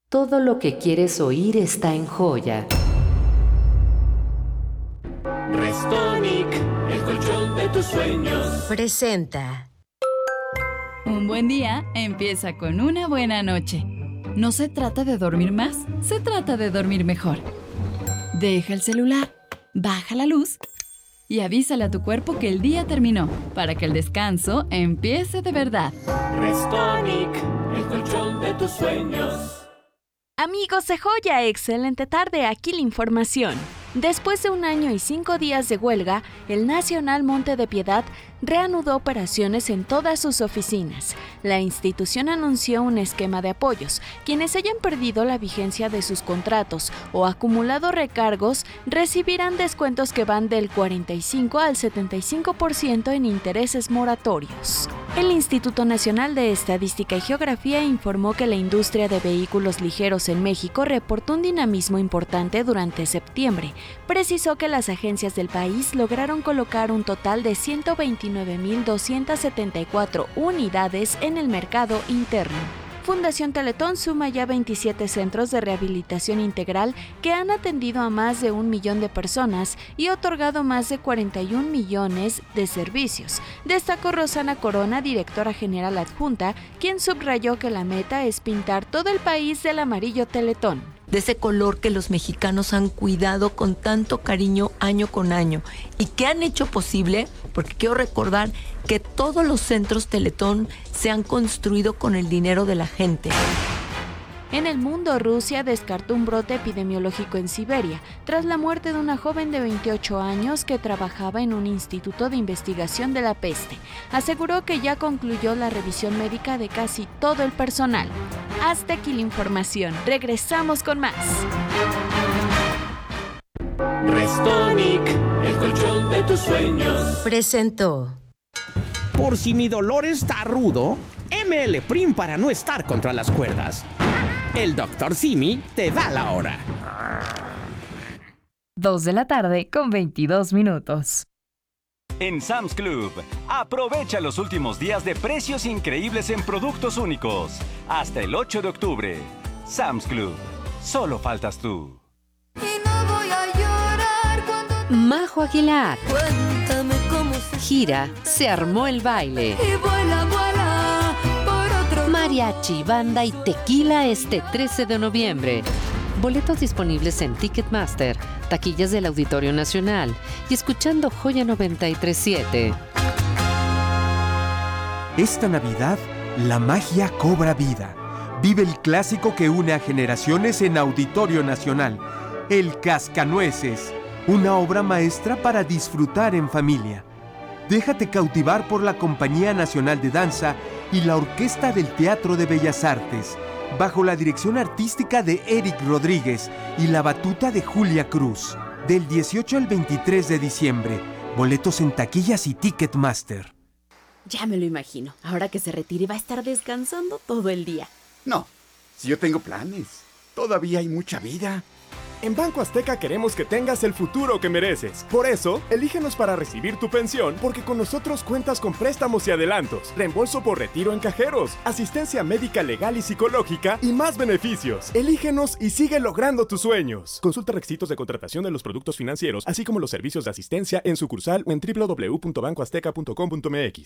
Todo lo que quieres oír está en Joya. Restonic, el colchón de tus sueños. Presenta. Un buen día empieza con una buena noche. No se trata de dormir más, se trata de dormir mejor. Deja el celular, baja la luz y avísale a tu cuerpo que el día terminó, para que el descanso empiece de verdad. Restonic, el colchón de tus sueños. Amigos de Joya, excelente tarde, aquí la información. Después de 1 año y 5 días de huelga, el Nacional Monte de Piedad reanudó operaciones en todas sus oficinas. La institución anunció un esquema de apoyos. Quienes hayan perdido la vigencia de sus contratos o acumulado recargos recibirán descuentos que van del 45 al 75% en intereses moratorios. El Instituto Nacional de Estadística y Geografía informó que la industria de vehículos ligeros en México reportó un dinamismo importante durante septiembre. Precisó que las agencias del país lograron colocar un total de 129,274 unidades en el mercado interno. Fundación Teletón suma ya 27 centros de rehabilitación integral que han atendido a más de 1 millón de personas y otorgado más de 41 millones de servicios. Destacó Rosana Corona, directora general adjunta, quien subrayó que la meta es pintar todo el país del amarillo Teletón. De ese color que los mexicanos han cuidado con tanto cariño año con año y que han hecho posible, porque quiero recordar que todos los centros Teletón se han construido con el dinero de la gente. En el mundo, Rusia descartó un brote epidemiológico en Siberia tras la muerte de una joven de 28 años que trabajaba en un instituto de investigación de la peste. Aseguró que ya concluyó la revisión médica de casi todo el personal. Hasta aquí la información. Regresamos con más. Restonic, el colchón de tus sueños. Presentó. Por si mi dolor está rudo, ML Prim para no estar contra las cuerdas. El Dr. Simi te da la hora. 2:22 p.m. En Sam's Club, aprovecha los últimos días de precios increíbles en productos únicos. Hasta el 8 de octubre. Sam's Club. Solo faltas tú. Majo Aguilar. Gira, se armó el baile. Mariachi, banda y tequila este 13 de noviembre. Boletos disponibles en Ticketmaster, taquillas del Auditorio Nacional y escuchando Joya 93.7. Esta Navidad, la magia cobra vida. Vive el clásico que une a generaciones en Auditorio Nacional, El Cascanueces, una obra maestra para disfrutar en familia. Déjate cautivar por la Compañía Nacional de Danza y la Orquesta del Teatro de Bellas Artes, bajo la dirección artística de Eric Rodríguez y la batuta de Julia Cruz. Del 18 al 23 de diciembre. Boletos en taquillas y Ticketmaster. Ya me lo imagino. Ahora que se retire va a estar descansando todo el día. No, si yo tengo planes. Todavía hay mucha vida. En Banco Azteca queremos que tengas el futuro que mereces. Por eso, elígenos para recibir tu pensión, porque con nosotros cuentas con préstamos y adelantos, reembolso por retiro en cajeros, asistencia médica legal y psicológica y más beneficios. Elígenos y sigue logrando tus sueños. Consulta requisitos de contratación de los productos financieros, así como los servicios de asistencia en sucursal o en www.bancoazteca.com.mx.